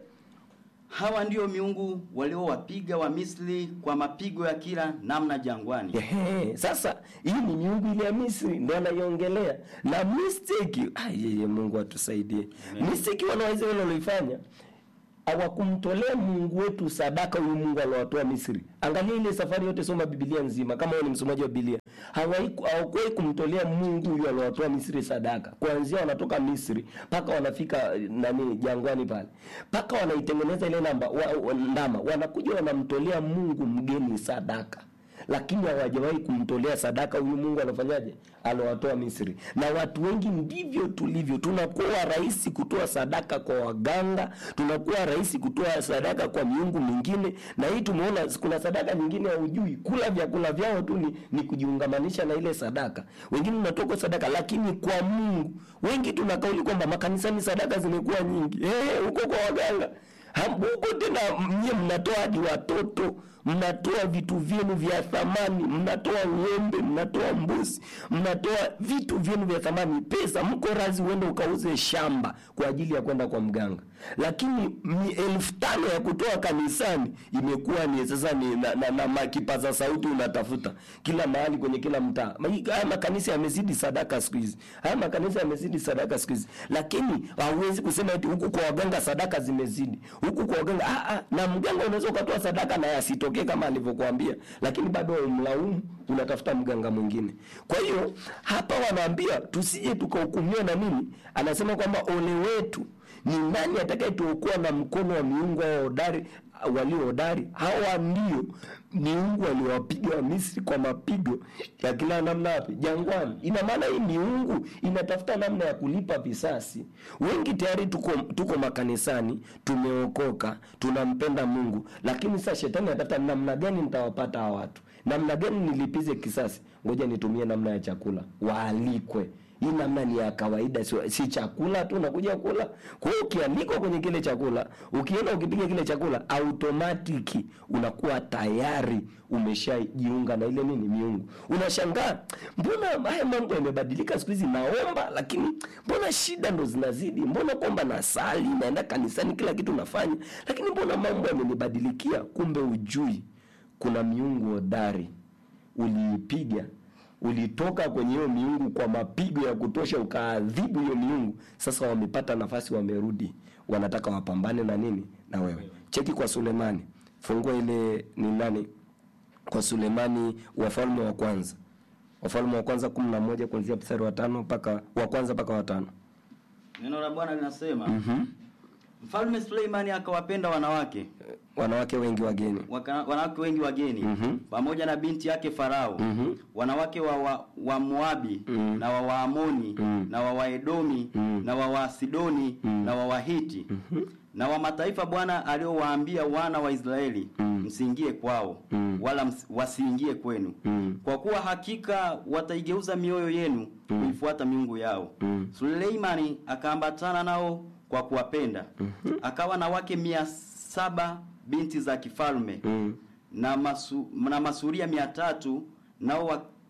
Hawa ndio miungu waliowapiga wa Misri kwa mapigo ya kila namna jangwani.
Ehe, sasa hii ni miungu ile ya Misri ndio anaiongelea. Na mistake, ai Mungu atusaidie.
Amen.
Mistake wanaweza wale walioifanya hawakumtolea Mungu wetu sadaka, huyu Mungu alowatoa Misri. Angalia ile safari yote, soma Biblia nzima kama wewe ni msomaji wa Biblia. Hawakuwahi kumtolea Mungu huyu alowatoa Misri sadaka. Kuanzia wanatoka Misri mpaka wanafika nani jangwani pale. Mpaka wanaitengeneza ile namba wa, wa, ndama. Wanakuja wanamtolea Mungu mgeni sadaka. Lakini hawajawahi kumtolea sadaka huyu Mungu anafanyaje? Alowatoa Misri. Na watu wengi ndivyo tulivyo. Tunakuwa rahisi kutoa sadaka kwa waganga, tunakuwa rahisi kutoa sadaka kwa miungu mingine. Na hii tumeona kuna sadaka nyingine hujui, kula vyakula vyao tu ni, ni kujiungamanisha na ile sadaka. Wengine tunatoka sadaka, lakini kwa Mungu wengi tunakauli kwamba makanisani sadaka zimekuwa nyingi. Eh, huko kwa waganga hambuko tena, mnye mnatoa hadi watoto, mnatoa vitu vyenu vya thamani, mnatoa ng'ombe, mnatoa mbuzi, mnatoa vitu vyenu vya thamani, pesa, mko razi uende ukauze shamba kwa ajili ya kwenda kwa mganga. Lakini mi elfu tano ya kutoa kanisani imekuwa ni sasa ni na, na, na makipaza sauti unatafuta kila mahali kwenye kila mtaa. Haya makanisa yamezidi sadaka siku hizi. Haya makanisa yamezidi sadaka siku hizi. Lakini hauwezi kusema eti huku kwa waganga sadaka zimezidi. Huku kwa waganga ah ah, na mganga unaweza ukatoa sadaka na yasitokee kama alivyokuambia, lakini bado umlaumu, unatafuta mganga mwingine. Kwa hiyo hapa wanaambia tusije tukahukumiwa na nini? Anasema kwamba ole wetu, ni nani atakayetuokoa na mkono wa miungu hao hodari, walio hodari? Hawa ndio miungu waliowapiga wa Misri kwa mapigo ya kila namna wapi? Jangwani. Ina maana hii miungu inatafuta namna ya kulipa visasi. Wengi tayari tuko tuko makanisani, tumeokoka, tunampenda Mungu, lakini sasa shetani anatafuta namna gani nitawapata hawa watu? Namna gani nilipize kisasi? Ngoja nitumie namna ya chakula, waalikwe. Hii namna ni ya kawaida, si, si chakula tu unakuja kula. Kwa hiyo ukialikwa kwenye kile chakula, ukienda ukipiga kile chakula, automatic unakuwa tayari umeshajiunga na ile nini miungu. Unashangaa, mbona haya mambo yamebadilika siku hizi? Naomba lakini mbona shida ndo zinazidi? Mbona kwamba nasali, naenda kanisani, kila kitu nafanya, lakini mbona mambo yamenibadilikia? Kumbe ujui kuna miungu hodari uliipiga, ulitoka kwenye hiyo miungu kwa mapigo ya kutosha, ukaadhibu hiyo miungu. Sasa wamepata nafasi, wamerudi, wanataka wapambane na nini? Na wewe. Cheki kwa Sulemani, fungua ile ni nani kwa Sulemani, Wafalme wa kwanza, Wafalme wa kwanza kumi na moja kuanzia mstari wa tano mpaka wa kwanza mpaka wa tano.
Neno la Bwana linasema,
Mhm.
Mfalme Suleimani akawapenda wanawake
Wanawake wengi wageni.
Waka, wanawake wengi wageni
Mhm.
pamoja na binti yake Farao,
Mhm.
wanawake wa, wa, wa Moabi
Mhm.
na wa Waamoni
Mhm.
na wa Waedomi
Mhm.
na wa Wasidoni
Mhm.
na wa Wahiti
Mhm.
na wa mataifa Bwana aliowaambia wana wa Israeli,
Mhm.
msiingie kwao
Mhm.
wala ms, wasiingie kwenu,
Mhm.
kwa kuwa hakika wataigeuza mioyo yenu
Mhm.
kuifuata miungu yao.
Mhm.
Suleimani akaambatana nao kwa kuwapenda.
Mhm.
Akawa na wake mia saba binti za kifalme
Mhm.
na masu, na masuria mia tatu nao wa,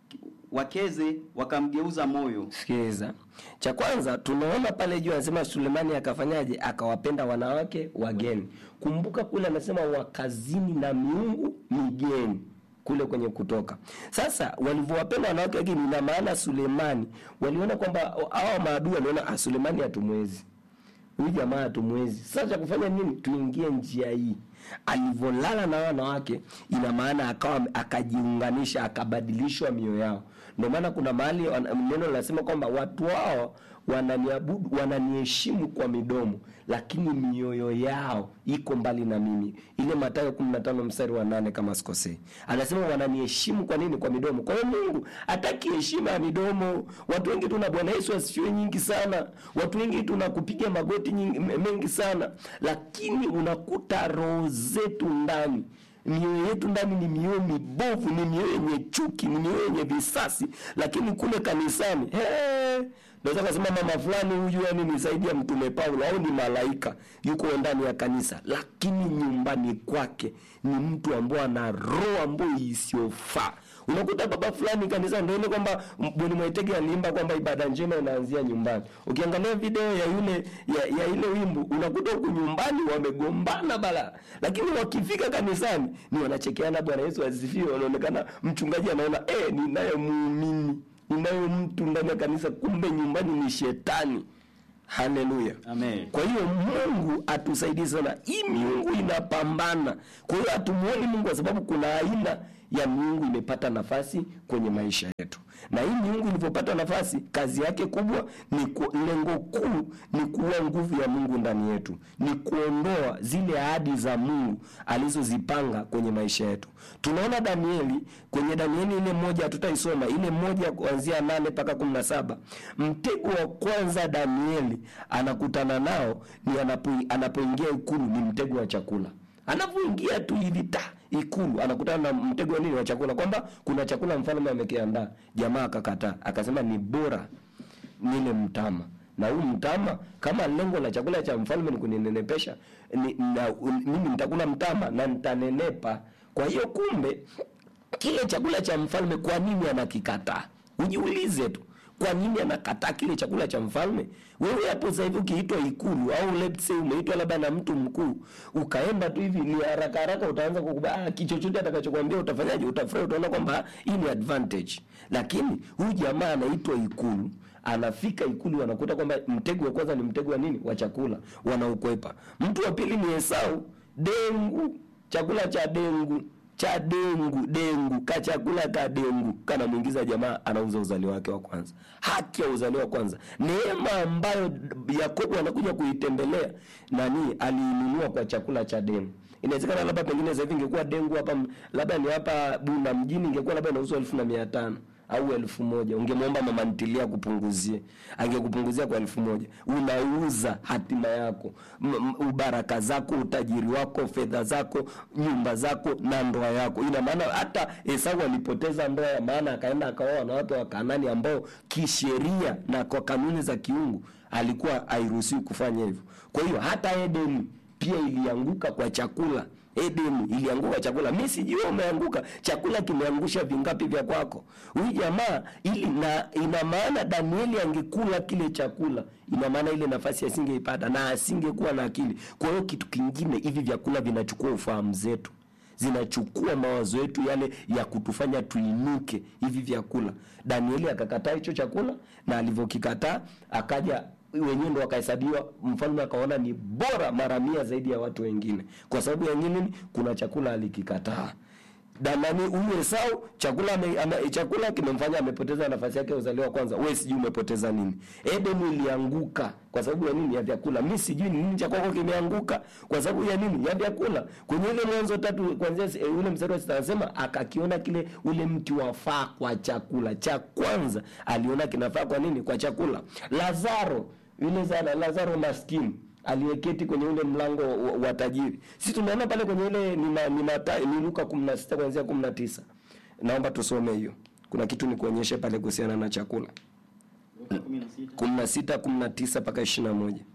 wakeze wakamgeuza moyo.
Sikiliza. Cha kwanza tunaona pale juu anasema Sulemani akafanyaje? Akawapenda wanawake wageni. Kumbuka kule anasema wakazini na miungu migeni kule kwenye Kutoka. Sasa walivyowapenda wanawake wageni, ina maana Sulemani waliona kwamba hao maadui waliona ah, Sulemani hatumwezi. Huyu jamaa hatumwezi. Sasa cha kufanya nini? Tuingie njia hii. Alivolala na wanawake, ina maana akawa akajiunganisha, akabadilishwa mioyo yao. Ndio maana kuna mahali neno linasema kwamba watu wao wananiabudu, wananiheshimu kwa midomo, lakini mioyo yao iko mbali na mimi. Ile Mathayo kumi na tano mstari wa nane kama sikosei. Anasema wananiheshimu kwa nini? Kwa midomo. Kwa hiyo Mungu hataki heshima ya midomo. Watu wengi tuna Bwana Yesu asifiwe nyingi sana. Watu wengi tunakupiga magoti nyingi, mengi sana, lakini unakuta roho zetu ndani, mioyo yetu ndani ni mioyo mibovu, ni mioyo yenye chuki, ni mioyo yenye visasi. Lakini kule kanisani, hey, naweza kusema mama fulani huyu yani nisaidia mtume Paulo au ni malaika yuko ndani ya kanisa, lakini nyumbani kwake ni mtu ambaye ana roho ambayo isiyofaa. Unakuta baba fulani kanisa ndio ile kwamba Boni Mwaitege aliimba kwamba ibada njema inaanzia nyumbani. Ukiangalia video ya yule ya, ya ile wimbo unakuta huko nyumbani wamegombana bala. Lakini wakifika kanisani ni wanachekeana, Bwana Yesu asifiwe, wanaonekana mchungaji anaona eh ninaye muumini, ninaye mtu ndani ya kanisa, kumbe nyumbani ni shetani. Haleluya.
Amen.
Kwa hiyo Mungu atusaidie sana. Hii miungu inapambana. Kwa hiyo atumuone Mungu kwa sababu kuna aina ya miungu imepata nafasi kwenye maisha yetu. Na hii miungu ilipopata nafasi, kazi yake kubwa ni ku, lengo kuu ni kuwa nguvu ya Mungu ndani yetu. Ni kuondoa zile ahadi za Mungu alizozipanga kwenye maisha yetu. Tunaona Danieli, kwenye Danieli ile moja hatutaisoma, ile moja kuanzia nane mpaka kumi na saba. Mtego wa kwanza Danieli anakutana nao ni anapo anapoingia ikulu, ni mtego wa chakula. Anapoingia tu hivi ta ikulu anakutana na mtego wa nini? Wa chakula, kwamba kuna chakula mfalme amekiandaa. Jamaa akakataa, akasema ni bora nile mtama. Na huu mtama, kama lengo la chakula cha mfalme ni kuninenepesha, ni, na mimi nitakula mtama na nitanenepa. Kwa hiyo kumbe kile chakula cha mfalme kwa nini anakikataa? Ujiulize tu. Kwa nini anakataa kile chakula cha mfalme? Wewe hapo sasa hivi ukiitwa ikulu au let's say umeitwa labda na mtu mkuu, ukaenda tu hivi ni haraka haraka utaanza kukubali ah, kichochote atakachokuambia utafanyaje? Utafurahi, utaona kwamba hii ni advantage. Lakini huyu jamaa anaitwa ikulu, anafika ikulu anakuta kwamba mtego wa kwanza ni mtego wa nini? Wa chakula, wanaukwepa. Mtu wa pili ni Esau, dengu, chakula cha dengu. Cha dengu, dengu, ka chakula ka dengu, kana muingiza jamaa anauza uzalio wake wa kwanza. Haki ya uzalio wa kwanza. Neema ambayo Yakobo anakuja kuitembelea, nani aliinunua kwa chakula cha dengu. Inawezekana labda pengine sasa hivi ingekuwa dengu hapa labda ni hapa Buna mjini ingekuwa labda inauzwa elfu na mia tano au elfu moja. Ungemwomba mama ntilia kupunguzie, angekupunguzia kwa elfu moja. Unauza hatima yako, m- ubaraka zako, utajiri wako, fedha zako, nyumba zako na ndoa yako. Ina maana hata Esau alipoteza ndoa ya maana akaenda akaoa na watu wa Kanaani ambao kisheria na kwa kanuni za kiungu alikuwa hairuhusiwi kufanya hivyo. Kwa hiyo hata Edeni pia ilianguka kwa chakula. Edeni ilianguka chakula. Mimi sijui umeanguka chakula kimeangusha vingapi vya kwako. Huyu jamaa ili na ina maana Danieli angekula kile chakula, ina maana ile nafasi asingeipata na asingekuwa na akili. Kwa hiyo kitu kingine, hivi vyakula vinachukua ufahamu zetu, zinachukua mawazo yetu yale ya kutufanya tuinuke. Hivi vyakula, Danieli akakataa hicho chakula, na alivyokikataa akaja wenyewe ndo wakahesabiwa, mfalme akaona ni bora mara mia zaidi ya watu wengine. Kwa sababu ya nini? Kuna chakula alikikataa. Danani huyu Esau chakula ame, ame, chakula kimemfanya amepoteza nafasi yake ya uzaliwa kwanza. Wewe sijui umepoteza nini? Edeni ilianguka kwa sababu ya nini? Ya vyakula. Mimi sijui nini cha kwako kimeanguka kwa sababu ya nini? Ya vyakula. Kwenye ile Mwanzo tatu kuanzia e, ule mstari wa sita anasema akakiona kile ule mti wafaa kwa chakula. Cha kwanza aliona kinafaa kwa nini? Kwa chakula. Lazaro, yule zana Lazaro maskini aliyeketi kwenye ule mlango wa, wa tajiri. Sisi tunaona pale kwenye ile ni ni, mata, ni Luka kumi na sita kuanzia kumi na tisa. Naomba tusome hiyo. Kuna kitu nikuonyeshe pale kuhusiana na chakula.
Luka kumi na sita
kumi na sita, kumi na tisa mpaka ishirini na moja.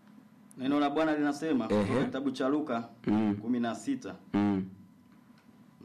Neno la Bwana linasema
Ehe.
kitabu cha Luka
Mm.
kumi na sita
Mm.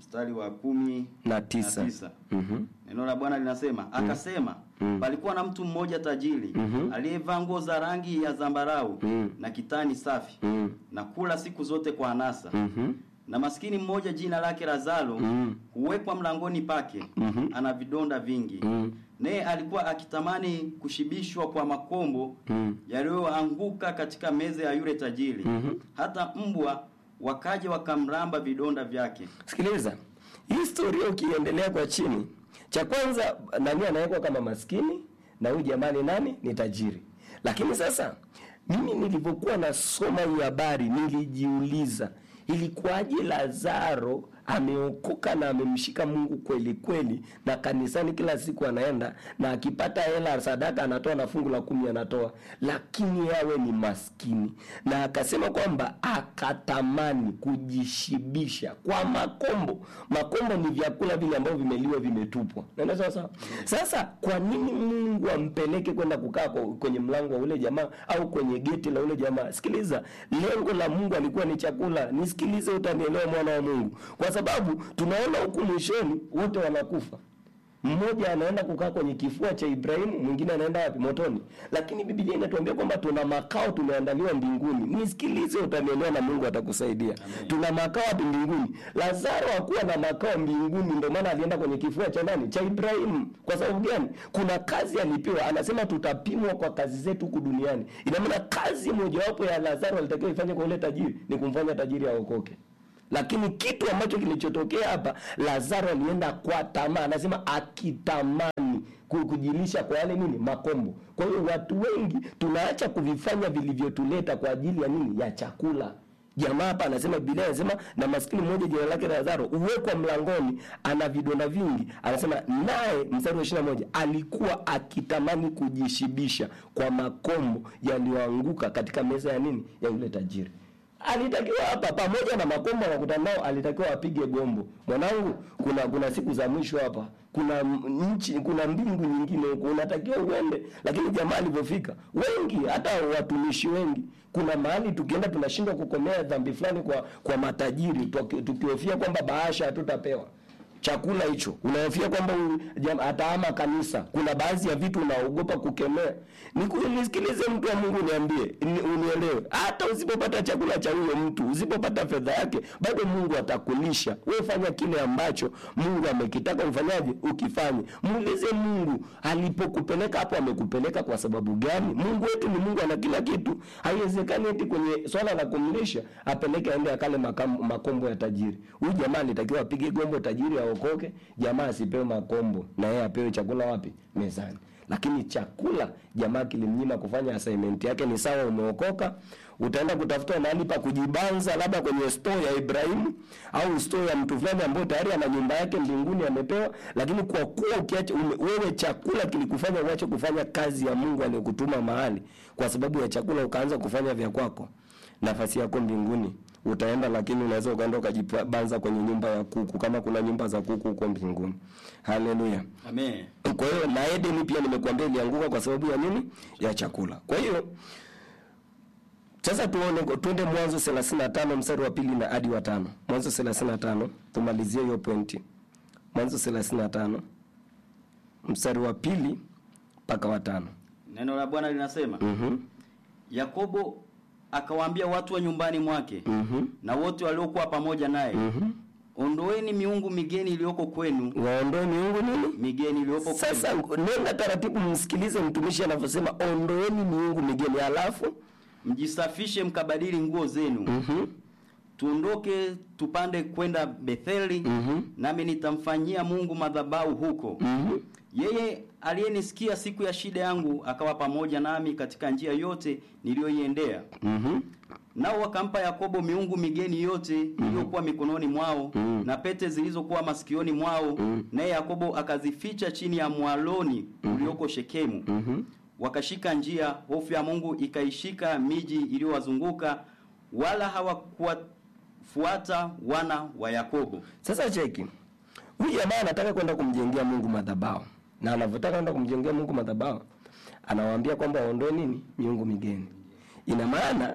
mstari wa kumi
na tisa.
Na tisa.
Mhm.
Neno la Bwana linasema, akasema,
Mm.
palikuwa na mtu mmoja tajiri,
Mhm.
aliyevaa nguo za rangi ya zambarau
Mm.
na kitani safi,
Mm.
na kula siku zote kwa anasa.
Mhm.
Na maskini mmoja jina lake Lazaro,
Mm.
huwekwa mlangoni pake,
Mhm.
ana vidonda vingi.
Mm.
Naye alikuwa akitamani kushibishwa kwa makombo
Mm.
yaliyoanguka katika meza ya yule tajiri.
Mhm.
Hata mbwa wakaja wakamramba vidonda vyake.
Sikiliza. Hii historia ukiendelea kwa chini, cha kwanza nani anawekwa kama maskini na huyu jamani nani ni tajiri. Lakini sasa mimi nilipokuwa nasoma hii habari nilijiuliza, ilikuwaje Lazaro ameokoka na amemshika Mungu kweli kweli, na kanisani kila siku anaenda, na akipata hela sadaka anatoa na fungu la kumi anatoa, lakini yawe ni maskini? Na akasema kwamba akatamani kujishibisha kwa makombo. Makombo ni vyakula vile ambavyo vimeliwa vimetupwa. Naenda sasa. Sasa kwa nini Mungu ampeleke kwenda kukaa kwenye mlango wa ule jamaa au kwenye geti la ule jamaa? Sikiliza, lengo la Mungu alikuwa ni chakula. Nisikilize, utanielewa mwana wa Mungu. Kwa sababu tunaona huku mwishoni wote wanakufa. Mmoja anaenda kukaa kwenye kifua cha Ibrahimu, mwingine anaenda wapi? Motoni. Lakini Biblia inatuambia kwamba tuna makao tumeandaliwa mbinguni. Nisikilize, utanielewa na Mungu atakusaidia. Amen. Tuna makao wapi? Mbinguni. Lazaro hakuwa na makao mbinguni, ndio maana alienda kwenye kifua cha nani? Cha Ibrahimu. Kwa sababu gani? Kuna kazi alipewa. Anasema tutapimwa kwa kazi zetu huku duniani. Ina maana kazi mojawapo ya Lazaro alitakiwa ifanye kwa yule tajiri ni kumfanya tajiri aokoke. Lakini kitu ambacho kilichotokea hapa, Lazaro alienda kwa tamaa. Anasema akitamani kujilisha kwa yale nini? Makombo. Kwa hiyo watu wengi tunaacha kuvifanya vilivyotuleta kwa ajili ya nini? Ya chakula. Jamaa hapa anasema, Biblia inasema na maskini mmoja jina lake Lazaro uwekwa mlangoni, ana vidonda vingi. Anasema naye mstari wa ishirini na moja alikuwa akitamani kujishibisha kwa makombo yaliyoanguka katika meza ya nini? Ya yule tajiri. Alitakiwa hapa pamoja na makombo anakutana nao, alitakiwa apige gombo. Mwanangu, kuna kuna siku za mwisho hapa. Kuna nchi, kuna mbingu nyingine huko unatakiwa uende. Lakini jamaa alipofika, wengi hata watumishi wengi, kuna mahali tukienda tunashindwa kukomea dhambi fulani kwa kwa matajiri, tukihofia kwamba bahasha hatutapewa chakula hicho. Unahofia kwamba ataama kanisa. Kuna baadhi ya vitu unaogopa kukemea. Nisikilize mtu wa Mungu, niambie, unielewe. Hata usipopata chakula cha huyo mtu, usipopata fedha yake, bado Mungu atakulisha. Wewe fanya kile ambacho Mungu amekitaka ufanyaje? Ukifanye. Muulize Mungu, alipokupeleka hapo amekupeleka kwa sababu gani? Mungu wetu ni Mungu ana kila kitu. Haiwezekani eti kwenye swala la kumlisha apeleke aende akale makombo ya tajiri. Huyu jamaa alitakiwa apige gombo tajiri aokoke, jamaa asipewe makombo na yeye apewe chakula wapi? Mezani. Lakini chakula jamaa kilimnyima kufanya assignment yake. Ni sawa, umeokoka, utaenda kutafuta mahali pa kujibanza, labda kwenye store ya Ibrahimu au store ya mtu fulani ambaye tayari ana nyumba yake mbinguni amepewa. Lakini kwa kuwa ukiacha wewe, chakula kilikufanya uache kufanya kazi ya Mungu aliyokutuma mahali, kwa sababu ya chakula ukaanza kufanya vya kwako, nafasi yako mbinguni utaenda, lakini unaweza ukaenda ukajibanza kwenye nyumba ya kuku, kama kuna nyumba za kuku huko mbinguni. Haleluya.
Amen.
Kwa hiyo na Edeni pia nimekuambia ilianguka kwa sababu ya nini? Ya chakula. Kwa hiyo sasa tuone, twende Mwanzo thelathini na tano mstari wa pili na hadi wa tano. Mwanzo thelathini na tano tumalizie hiyo pointi. Mwanzo thelathini na tano mstari wa pili mpaka wa tano.
Neno la Bwana linasema,
Mhm.
Yakobo akawaambia watu wa nyumbani mwake,
Mhm.
na wote waliokuwa pamoja naye,
Mhm.
ondoeni miungu migeni iliyoko kwenu.
Waondoe miungu nini?
Migeni iliyoko kwenu.
Sasa nenda taratibu, msikilize mtumishi anavyosema, ondoeni miungu migeni, alafu
mjisafishe mkabadili nguo zenu.
Mhm.
Tuondoke tupande kwenda Betheli,
Mhm.
nami nitamfanyia Mungu madhabahu huko.
Mhm.
Yeye aliyenisikia siku ya shida yangu akawa pamoja nami katika njia yote niliyoiendea.
Mhm.
Nao wakampa Yakobo miungu migeni yote iliyokuwa mikononi mwao,
Mhm.
na pete zilizokuwa masikioni mwao,
Mhm.
naye Yakobo akazificha chini ya mwaloni ulioko Shekemu.
Mhm.
Wakashika njia, hofu ya Mungu ikaishika miji iliyowazunguka, wala hawakuwafuata wana wa Yakobo.
Sasa cheki. Huyu jamaa anataka kwenda kumjengea Mungu madhabahu. Na anavyotaka kwenda kumjengea Mungu madhabahu, anawaambia kwamba waondoe nini? Miungu migeni. Ina maana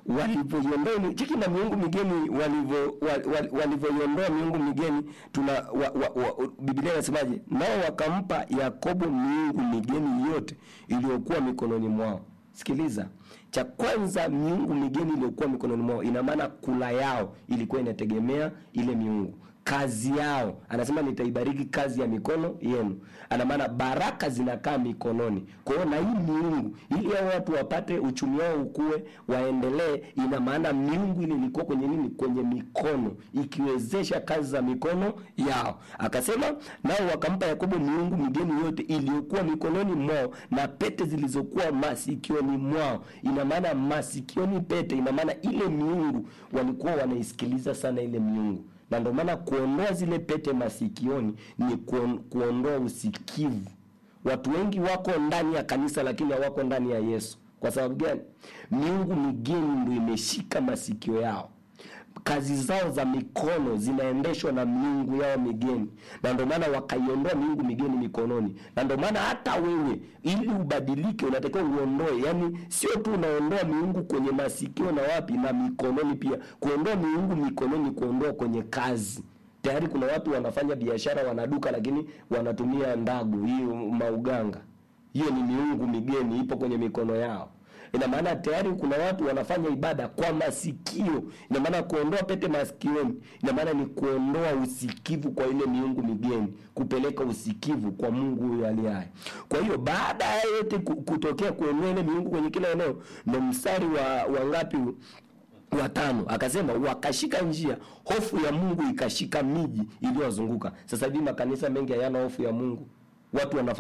walivyoiondoa cheki na miungu migeni walivyo walivyoiondoa miungu migeni tuna wa, wa, wa, Biblia inasemaje? Nao wakampa Yakobo miungu migeni yote iliyokuwa mikononi mwao. Sikiliza, cha kwanza miungu migeni iliyokuwa mikononi mwao, ina maana kula yao ilikuwa inategemea ile miungu. Kazi yao, anasema nitaibariki kazi ya mikono yenu. Ana maana baraka zinakaa mikononi. Kwa hiyo na hii miungu, ili hao watu wapate uchumi wao ukue, waendelee, ina maana miungu ile ilikuwa kwenye nini? Kwenye mikono, ikiwezesha kazi za mikono yao. Akasema nao wakampa Yakobo miungu migeni yote iliyokuwa mikononi mwao na pete zilizokuwa masikioni mwao. Ina maana masikioni pete, ina maana ile miungu walikuwa wanaisikiliza sana ile miungu. Na ndio maana kuondoa zile pete masikioni ni kuondoa usikivu. Watu wengi wako ndani ya kanisa lakini hawako ndani ya Yesu. Kwa sababu gani? Miungu migeni ndio imeshika masikio yao. Kazi zao za mikono zinaendeshwa na miungu yao migeni. Na ndio maana wakaiondoa miungu migeni mikononi. Na ndio maana hata wewe ili ubadilike unatakiwa uondoe. Yaani sio tu unaondoa miungu kwenye masikio na wapi, na mikononi pia. Kuondoa miungu mikononi, kuondoa kwenye kazi. Tayari kuna watu wanafanya biashara, wanaduka lakini wanatumia ndagu, hiyo mauganga. Hiyo ni miungu migeni ipo kwenye mikono yao. Ina maana tayari kuna watu wanafanya ibada kwa masikio. Ina maana kuondoa pete masikioni, ina maana ni kuondoa usikivu kwa ile miungu migeni, kupeleka usikivu kwa Mungu huyo aliye hai. Kwa hiyo baada ya yote kutokea kuondoa ile miungu kwenye kila eneo, ndio mstari wa wangapi? Watano. Akasema wakashika njia, hofu ya Mungu ikashika miji iliyozunguka. Sasa hivi makanisa mengi hayana hofu ya Mungu. Watu wana